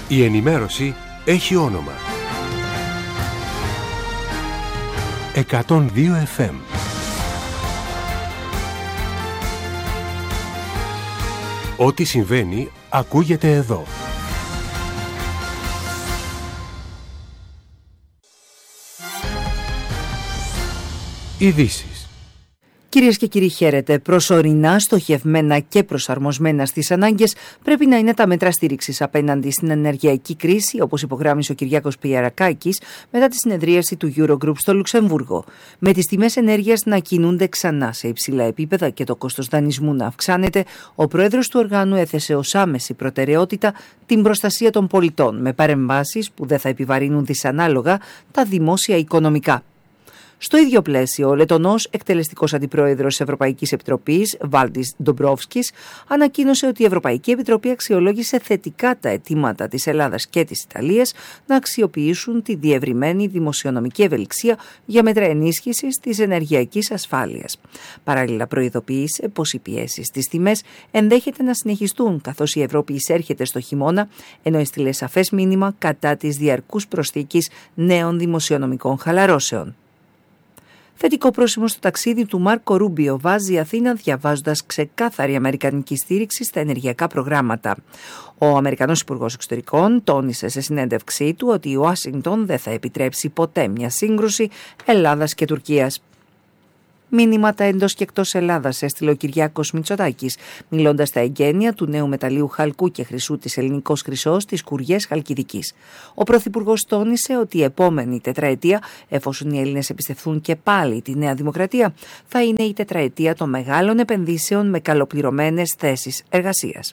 Η ενημέρωση έχει όνομα. 102 FM. Ό,τι συμβαίνει ακούγεται εδώ. Ειδήσεις. Κυρίες και κύριοι, χαίρετε. Προσωρινά, στοχευμένα και προσαρμοσμένα στις ανάγκες πρέπει να είναι τα μέτρα στήριξης απέναντι στην ενεργειακή κρίση, όπως υπογράμμισε ο Κυριάκος Πιερακάκης μετά τη συνεδρίαση του Eurogroup στο Λουξεμβούργο. Με τις τιμές ενέργειας να κινούνται ξανά σε υψηλά επίπεδα και το κόστος δανεισμού να αυξάνεται, ο πρόεδρος του οργάνου έθεσε ως άμεση προτεραιότητα την προστασία των πολιτών, με παρεμβάσεις που δεν θα επιβαρύνουν δυσανάλογα τα δημόσια οικονομικά. Στο ίδιο πλαίσιο, ο Λετονός εκτελεστικός αντιπρόεδρος της Ευρωπαϊκής Επιτροπής, Βάλντις Ντομπρόφσκης, ανακοίνωσε ότι η Ευρωπαϊκή Επιτροπή αξιολόγησε θετικά τα αιτήματα της Ελλάδας και της Ιταλίας να αξιοποιήσουν τη διευρυμένη δημοσιονομική ευελιξία για μέτρα ενίσχυσης της ενεργειακής ασφάλειας. Παράλληλα, προειδοποίησε πως οι πιέσεις στις τιμές ενδέχεται να συνεχιστούν, καθώς η Ευρώπη εισέρχεται στο χειμώνα, ενώ έστειλε σαφές μήνυμα κατά της διαρκούς προσθήκης νέων δημοσιονομικών χαλαρώσεων. Θετικό πρόσημο στο ταξίδι του Μάρκο Ρούμπιο βάζει η Αθήνα, διαβάζοντας ξεκάθαρη αμερικανική στήριξη στα ενεργειακά προγράμματα. Ο Αμερικανός Υπουργός Εξωτερικών τόνισε σε συνέντευξή του ότι η Ουάσιγκτον δεν θα επιτρέψει ποτέ μια σύγκρουση Ελλάδας και Τουρκίας. Μήνυματα εντός και εκτός Ελλάδας έστειλε ο Κυριάκος Μητσοτάκης, μιλώντας στα εγγένεια του νέου μεταλλείου χαλκού και χρυσού της Ελληνικός Χρυσός στις Κουριές Χαλκιδικής. Ο Πρωθυπουργός τόνισε ότι η επόμενη τετραετία, εφόσον οι Έλληνες εμπιστευθούν και πάλι τη Νέα Δημοκρατία, θα είναι η τετραετία των μεγάλων επενδύσεων με καλοπληρωμένες θέσεις εργασίας.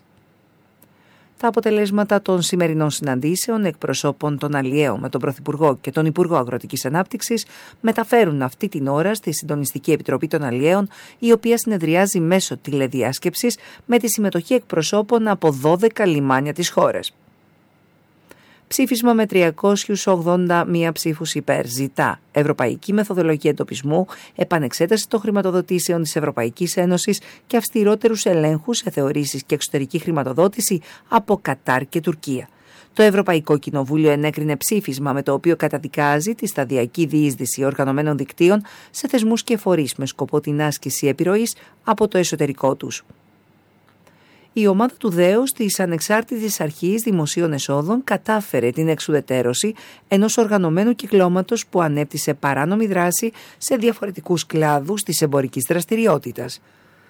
Τα αποτελέσματα των σημερινών συναντήσεων εκπροσώπων των αλλιέων με τον Πρωθυπουργό και τον Υπουργό Αγροτικής Ανάπτυξης μεταφέρουν αυτή την ώρα στη Συντονιστική Επιτροπή των Αλλιέων, η οποία συνεδριάζει μέσω τηλεδιάσκεψης με τη συμμετοχή εκπροσώπων από 12 λιμάνια της χώρας. Ψήφισμα με 381 ψήφους υπέρ ζητά ευρωπαϊκή μεθοδολογία εντοπισμού, επανεξέταση των χρηματοδοτήσεων της Ευρωπαϊκής Ένωσης και αυστηρότερους ελέγχους σε θεωρήσεις και εξωτερική χρηματοδότηση από Κατάρ και Τουρκία. Το Ευρωπαϊκό Κοινοβούλιο ενέκρινε ψήφισμα με το οποίο καταδικάζει τη σταδιακή διείσδυση οργανωμένων δικτύων σε θεσμούς και φορείς με σκοπό την άσκηση επιρροής από το εσωτερικό τους. Η ομάδα του ΔΕΟΣ της Ανεξάρτητης Αρχής Δημοσίων Εσόδων κατάφερε την εξουδετερώση ενός οργανωμένου κυκλώματος που ανέπτυσε παράνομη δράση σε διαφορετικούς κλάδους της εμπορικής δραστηριότητας.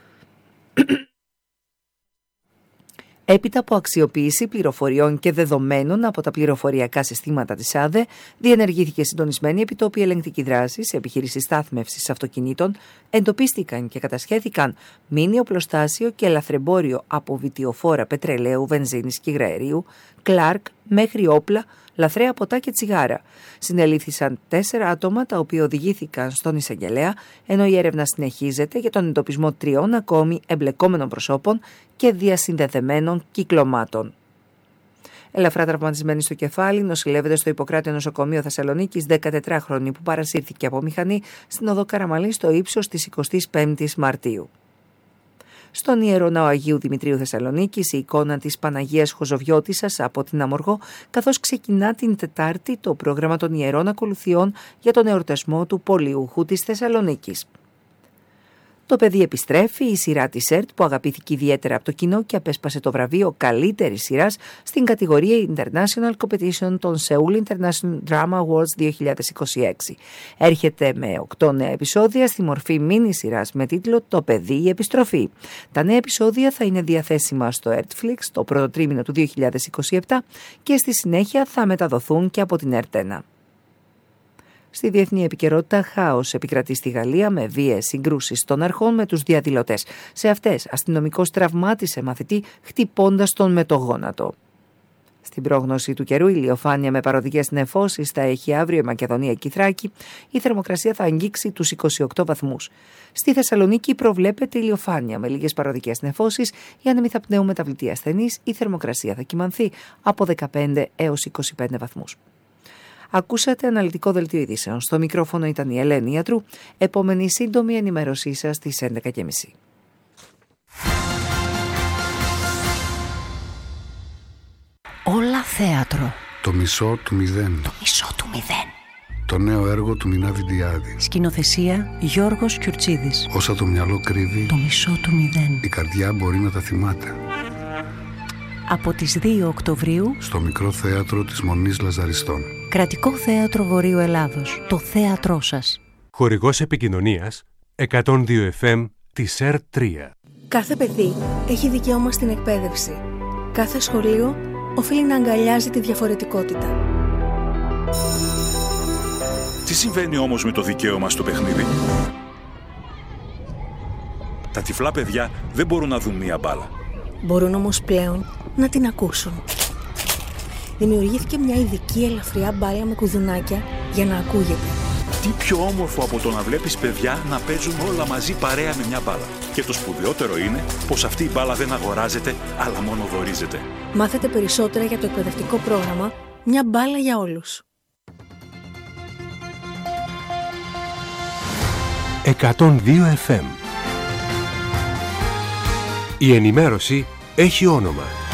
Έπειτα από αξιοποίηση πληροφοριών και δεδομένων από τα πληροφοριακά συστήματα της ΑΔΕ, διενεργήθηκε συντονισμένη επιτόπια ελεγκτική δράση σε επιχείρηση στάθμευσης αυτοκινήτων, εντοπίστηκαν και κατασχέθηκαν μίνι οπλοστάσιο και λαθρεμπόριο από βιτιοφόρα πετρελαίου, βενζίνης και υγραερίου, Κλάρκ μέχρι όπλα, λαθρέα ποτά και τσιγάρα. Συνελήφθησαν 4 άτομα τα οποία οδηγήθηκαν στον εισαγγελέα, ενώ η έρευνα συνεχίζεται για τον εντοπισμό 3 ακόμη εμπλεκόμενων προσώπων και διασυνδεδεμένων κυκλωμάτων. Ελαφρά τραυματισμένη στο κεφάλι, νοσηλεύεται στο Ιπποκράτιο Νοσοκομείο Θεσσαλονίκης 14χρονη που παρασύρθηκε από μηχανή στην οδό Καραμαλή στο ύψος της 25ης Μαρτίου. Στον Ιερό Ναό Αγίου Δημητρίου Θεσσαλονίκης, η εικόνα της Παναγίας Χοζοβιώτισσας από την Αμοργό, καθώς ξεκινά την Τετάρτη το πρόγραμμα των Ιερών Ακολουθιών για τον εορτασμό του Πολιούχου της Θεσσαλονίκης. Το παιδί επιστρέφει, η σειρά της ΕΡΤ που αγαπήθηκε ιδιαίτερα από το κοινό και απέσπασε το βραβείο καλύτερης σειράς στην κατηγορία International Competition των Seoul International Drama Awards 2026. Έρχεται με 8 νέα επεισόδια στη μορφή μίνι σειράς με τίτλο «Το παιδί η επιστροφή». Τα νέα επεισόδια θα είναι διαθέσιμα στο Ertflix το πρώτο τρίμηνο του 2027 και στη συνέχεια θα μεταδοθούν και από την ΕΡΤ1. Στη διεθνή επικαιρότητα, χάος επικρατεί στη Γαλλία με βίαιες συγκρούσεις των αρχών με τους διαδηλωτές. Σε αυτές, αστυνομικός τραυμάτισε μαθητή χτυπώντας τον με το γόνατο. Στην πρόγνωση του καιρού, ηλιοφάνεια με παροδικές νεφώσεις θα έχει αύριο η Μακεδονία και η Θράκη. Η θερμοκρασία θα αγγίξει τους 28 βαθμούς. Στη Θεσσαλονίκη προβλέπεται ηλιοφάνεια με λίγες παροδικές νεφώσεις. Οι άνεμοι θα πνέουν μεταβλητή ασθενείς. Η θερμοκρασία θα κυμανθεί από 15 έως 25 βαθμούς. Ακούσατε αναλυτικό δελτίο ειδήσεων. Στο μικρόφωνο ήταν η Ελένη Ιατρού. Επόμενη σύντομη ενημέρωσή σας στις 11:30. Όλα θέατρο. Το μισό του μηδέν. Το μισό του μηδέν. Το νέο έργο του Μινάδη Διάδη. Σκηνοθεσία Γιώργος Κιουρτσίδης. Όσα το μυαλό κρύβει, το μισό του μηδέν. η καρδιά μπορεί να τα θυμάται. Από τις 2 Οκτωβρίου στο Μικρό Θέατρο της Μονής Λαζαριστών. Κρατικό Θέατρο Βορείου Ελλάδος. Το θέατρό σας. Χορηγός επικοινωνίας 102 FM της ΕΡΤ3. Κάθε παιδί έχει δικαίωμα στην εκπαίδευση. Κάθε σχολείο οφείλει να αγκαλιάζει τη διαφορετικότητα. Τι συμβαίνει όμως με το δικαίωμα στο παιχνίδι? Τα τυφλά παιδιά δεν μπορούν να δουν μία μπάλα. Μπορούν όμως πλέον να την ακούσουν. Δημιουργήθηκε μια ειδική ελαφριά μπάλα με κουδουνάκια για να ακούγεται. Τι πιο όμορφο από το να βλέπεις παιδιά να παίζουν όλα μαζί παρέα με μια μπάλα. Και το σπουδαιότερο είναι πως αυτή η μπάλα δεν αγοράζεται, αλλά μόνο δωρίζεται. Μάθετε περισσότερα για το εκπαιδευτικό πρόγραμμα «Μια μπάλα για όλους». 102 FM. Η ενημέρωση έχει όνομα.